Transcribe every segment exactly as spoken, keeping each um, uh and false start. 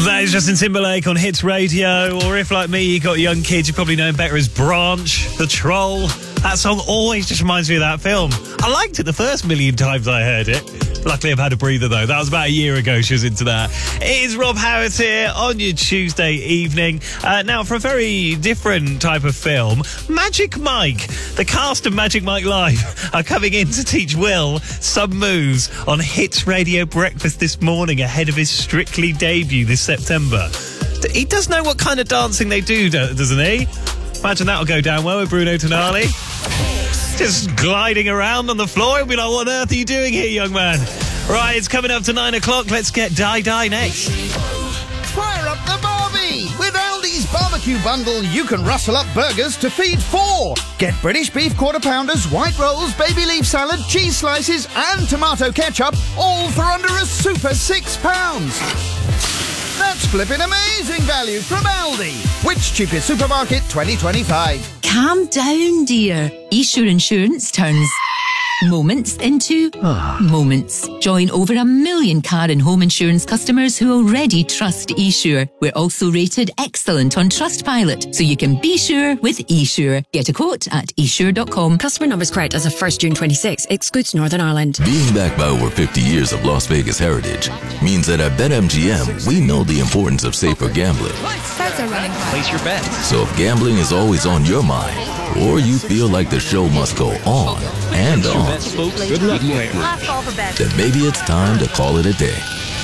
That is Justin Timberlake on Hits Radio, or if, like me, you got young kids, you probably know him better as Branch, the Troll. That song always just reminds me of that film. I liked it the first million times I heard it. Luckily, I've had a breather, though. That was about a year ago she was into that. It is Rob Howard here on your Tuesday evening. Uh, now, for a very different type of film, Magic Mike. The cast of Magic Mike Live are coming in to teach Will some moves on Hits Radio Breakfast this morning ahead of his Strictly debut this September. He does know what kind of dancing they do, doesn't he? Imagine that'll go down well with Bruno Tonali. Just gliding around on the floor. He'll be like, what on earth are you doing here, young man? Right, it's coming up to nine o'clock. Let's get Die Die next. Fire up the Barbie! With Aldi's barbecue bundle, you can rustle up burgers to feed four. Get British beef quarter pounders, white rolls, baby leaf salad, cheese slices, and tomato ketchup, all for under a super six pounds. That's flipping amazing value from Aldi. Which cheapest supermarket twenty twenty-five? Calm down, dear. eSure Insurance turns moments into moments. Join over a million car and home insurance customers who already trust eSure. We're also rated excellent on Trustpilot, so you can be sure with eSure. Get a quote at esure dot com. Customer numbers correct as of first June twenty-sixth. Excludes Northern Ireland. Being backed by over fifty years of Las Vegas heritage means that at BetMGM, we know the importance of safer gambling. Starts are running high. Place your bet. So if gambling is always on your mind, or you feel like the show must go on and on, Good luck, player. then maybe it's time to call it a day.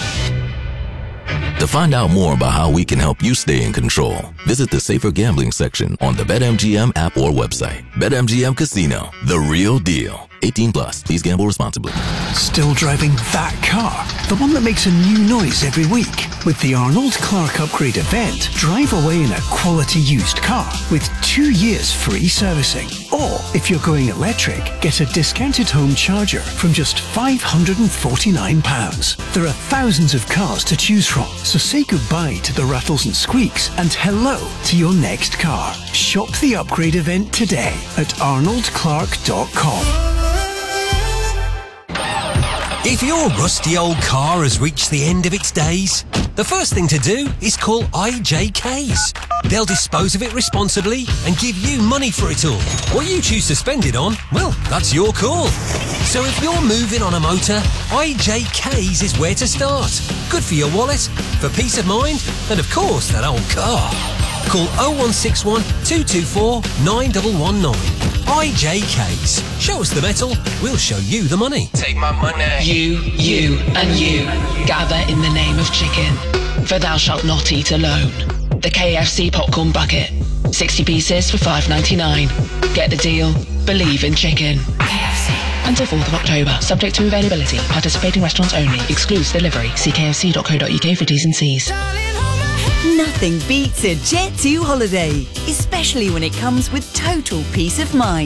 To find out more about how we can help you stay in control, visit the Safer Gambling section on the BetMGM app or website. BetMGM Casino, the real deal. eighteen plus. Please gamble responsibly. Still driving that car? The one that makes a new noise every week? With the Arnold Clark Upgrade event, drive away in a quality used car with two years free servicing. Or, if you're going electric, get a discounted home charger from just five hundred forty-nine pounds. There are thousands of cars to choose from, so say goodbye to the rattles and squeaks and hello to your next car. Shop the upgrade event today at arnold clark dot com. If your rusty old car has reached the end of its days, the first thing to do is call I J Ks. They'll dispose of it responsibly and give you money for it all. What you choose to spend it on, well, that's your call. So if you're moving on a motor, I J Ks is where to start. Good for your wallet, for peace of mind, and of course, that old car. Call oh one six one, two two four, nine one one nine. I J Ks. Show us the metal, we'll show you the money. Take my money. You, you, and you gather in the name of chicken, for thou shalt not eat alone. The K F C popcorn bucket, sixty pieces for five ninety-nine. Get the deal. Believe in chicken. K F C. Until fourth of October, subject to availability. Participating restaurants only. Excludes delivery. See k f c dot co dot u k for T's and C's. Nothing beats a Jet two holiday, especially when it comes with total peace of mind.